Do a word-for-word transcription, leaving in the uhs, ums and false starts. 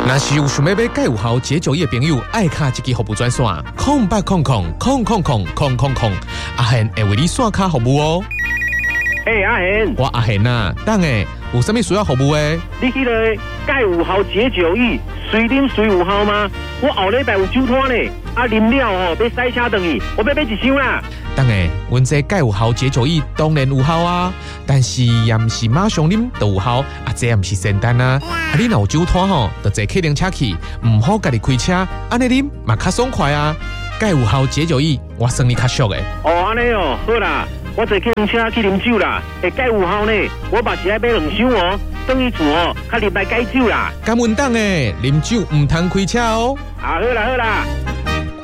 若是有想要买介有效解酒液的朋友，爱卡一支服务专线空八空空空空空空空空，阿贤会为你线卡服务哦。 嘿，阿贤， 我阿贤啊，等下有啥物需要服务的？ 你迄个介有效解酒液，随啉随有效吗？我后礼拜有酒摊呢，啊啉了哦，要塞车等去，我要买一箱啦。 等下，阮这介有效解酒液当然有效啊，但是也毋是马上啉就有效，啊这也毋是仙丹啊。啊，你若有酒摊吼，就坐客人车去，毋好家己开车，安尼啉嘛较爽快啊。介有效解酒液，我算你较俗的。 哦，安尼哦，好啦。我坐客人车去啉酒啦，会介有效呢。我嘛是爱买两箱哦，等去厝哦，较入来解酒啦。 敢稳当诶，啉酒唔通开车哦。 啊，好啦好啦。